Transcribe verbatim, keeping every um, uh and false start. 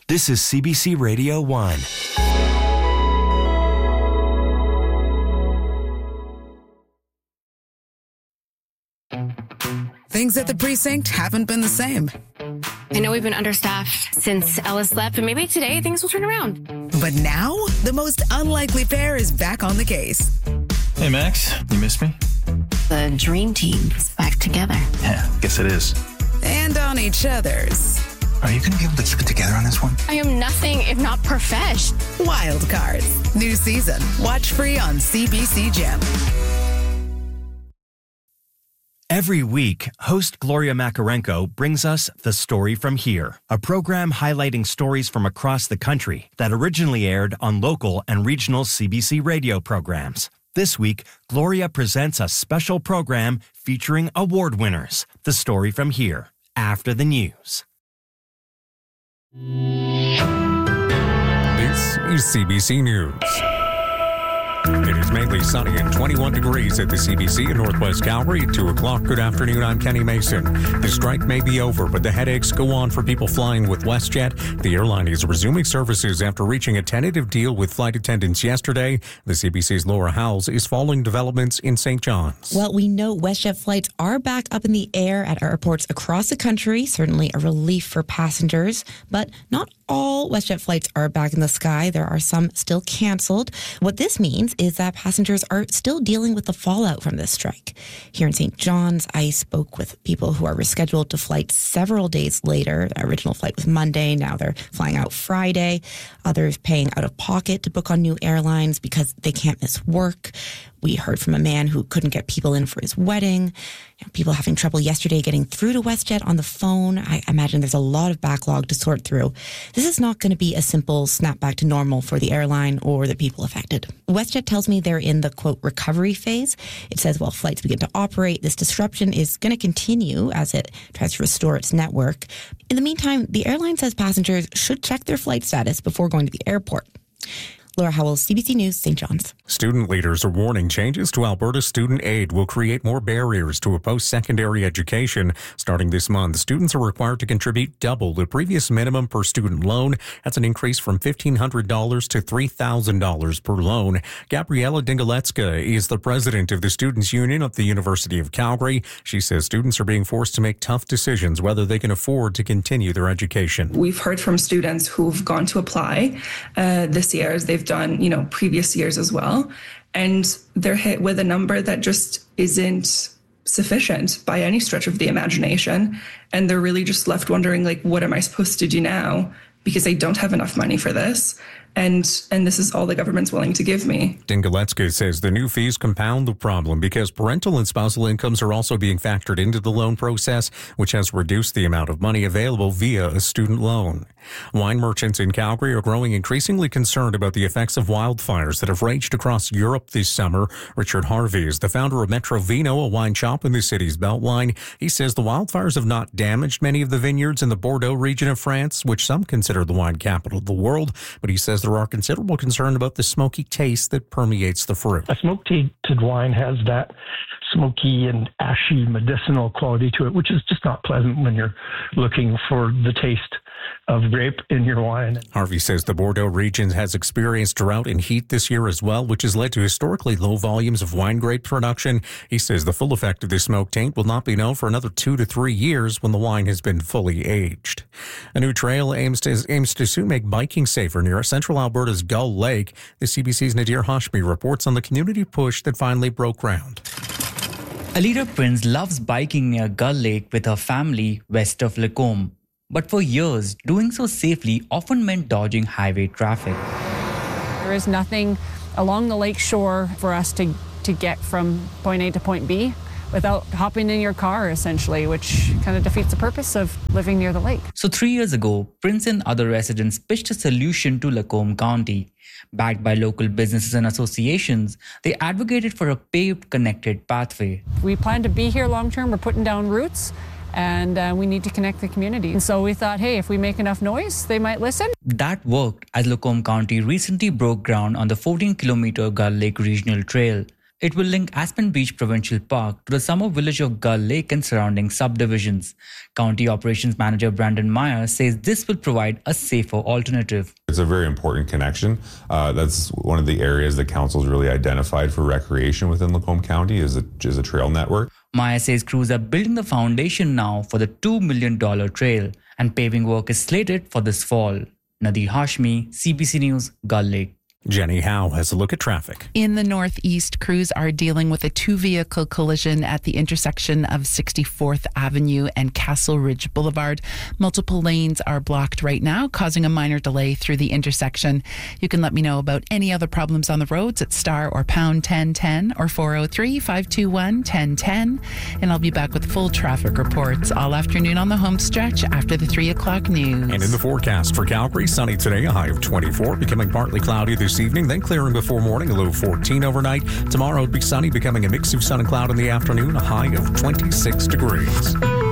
This is C B C Radio one. Things at the precinct haven't been the same. I know we've been understaffed since Ellis left, but maybe today things will turn around. But now, the most unlikely pair is back on the case. Hey, Max, you miss me? The dream team is back together. Yeah, guess it is. And on each other's. Are you going to be able to keep it together on this one? I am nothing if not profesh. Wild Cards. New season. Watch free on C B C Gem. Every week, host Gloria Makarenko brings us The Story From Here, a program highlighting stories from across the country that originally aired on local and regional C B C radio programs. This week, Gloria presents a special program featuring award winners. The Story From Here, after the news. This is C B C News. It is mainly sunny and twenty-one degrees at the C B C in Northwest Calgary. At two o'clock, good afternoon, I'm Kenny Mason. The strike may be over, but the headaches go on for people flying with WestJet. The airline is resuming services after reaching a tentative deal with flight attendants yesterday. The C B C's Laura Howells is following developments in Saint John's. Well, we know WestJet flights are back up in the air at airports across the country. Certainly a relief for passengers, but not all WestJet flights are back in the sky. There are some still canceled. What this means is that passengers are still dealing with the fallout from this strike. Here in Saint John's, I spoke with people who are rescheduled to flight several days later. The original flight was Monday. Now they're flying out Friday. Others paying out of pocket to book on new airlines because they can't miss work. We heard from a man who couldn't get people in for his wedding. You know, people having trouble yesterday getting through to WestJet on the phone. I imagine there's a lot of backlog to sort through. This is not going to be a simple snap back to normal for the airline or the people affected. WestJet tells me they're in the, quote, recovery phase. It says while flights begin to operate, this disruption is going to continue as it tries to restore its network. In the meantime, the airline says passengers should check their flight status before going to the airport. Laura Howells, C B C News, Saint John's. Student leaders are warning changes to Alberta student aid will create more barriers to a post-secondary education. Starting this month, students are required to contribute double the previous minimum per student loan. That's an increase from fifteen hundred dollars to three thousand dollars per loan. Gabriela Dingalecka is the president of the Students' Union of the University of Calgary. She says students are being forced to make tough decisions whether they can afford to continue their education. We've heard from students who've gone to apply uh, this year, as they've done, you know, previous years as well. And they're hit with a number that just isn't sufficient by any stretch of the imagination. And they're really just left wondering, like, what am I supposed to do now? Because I don't have enough money for this. And and this is all the government's willing to give me. Dingalecka says the new fees compound the problem because parental and spousal incomes are also being factored into the loan process, which has reduced the amount of money available via a student loan. Wine merchants in Calgary are growing increasingly concerned about the effects of wildfires that have raged across Europe this summer. Richard Harvey is the founder of Metro Vino, a wine shop in the city's Beltline. He says the wildfires have not damaged many of the vineyards in the Bordeaux region of France, which some consider the wine capital of the world, but he says there are considerable concern about the smoky taste that permeates the fruit. A smoke-tainted wine has that smoky and ashy medicinal quality to it, which is just not pleasant when you're looking for the taste of grape in your wine. Harvey says the Bordeaux region has experienced drought and heat this year as well, which has led to historically low volumes of wine grape production. He says the full effect of this smoke taint will not be known for another two to three years when the wine has been fully aged. A new trail aims to, aims to soon make biking safer near central Alberta's Gull Lake. The C B C's Nadir Hashmi reports on the community push that finally broke ground. Alida Prince loves biking near Gull Lake with her family west of Lacombe. But for years, doing so safely often meant dodging highway traffic. There is nothing along the lake shore for us to, to get from point A to point B without hopping in your car, essentially, which kind of defeats the purpose of living near the lake. So three years ago, Prince and other residents pitched a solution to Lacombe County. Backed by local businesses and associations, they advocated for a paved, connected pathway. We plan to be here long term. We're putting down roots, and uh, we need to connect the community. And so we thought, hey, if we make enough noise, they might listen. That worked as Lacombe County recently broke ground on the fourteen kilometer Gull Lake Regional Trail. It will link Aspen Beach Provincial Park to the summer village of Gull Lake and surrounding subdivisions. County Operations Manager Brandon Meyer says this will provide a safer alternative. It's a very important connection. Uh, that's one of the areas that council's really identified for recreation within Lacombe County is a, is a trail network. Meyer says crews are building the foundation now for the two million dollars trail, and paving work is slated for this fall. Nadir Hashmi, C B C News, Gull Lake. Jenny Howe has a look at traffic. In the northeast, crews are dealing with a two-vehicle collision at the intersection of sixty-fourth Avenue and Castle Ridge Boulevard. Multiple lanes are blocked right now, causing a minor delay through the intersection. You can let me know about any other problems on the roads at star or pound ten ten or four oh three, five two one, one oh one oh, and I'll be back with full traffic reports all afternoon on the home stretch after the three o'clock news. And in the forecast for Calgary, sunny today, a high of twenty-four, becoming partly cloudy this evening, then clearing before morning, a low of fourteen overnight. Tomorrow it'll be sunny, becoming a mix of sun and cloud in the afternoon, a high of twenty-six degrees.